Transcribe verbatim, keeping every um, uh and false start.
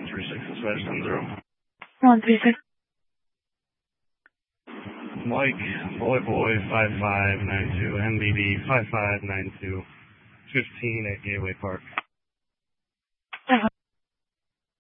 one three six, dispatch seven zero. one three six. Mike, boy boy, five five nine two, M B B five five nine two, fifteen at Gateway Park. Uh-huh.